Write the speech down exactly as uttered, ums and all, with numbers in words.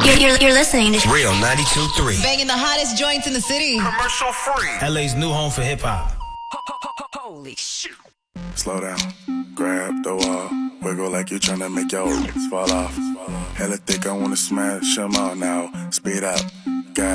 You're, you're, you're listening to Real ninety-two point three. Banging the hottest joints in the city. Commercial free. L A's new home for hip hop. Holy shit. Slow down, grab the wall, wiggle like you tryna make your fall off. Hella thick, I wanna smash them all now. Speed up,